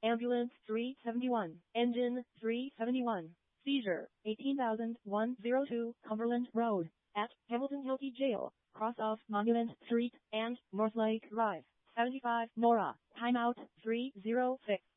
Ambulance 371. Engine 371. Seizure 18,102 Cumberland Road at Hamilton County Jail, cross off Monument Street and Northlake Drive. 75 Nora. Timeout 306.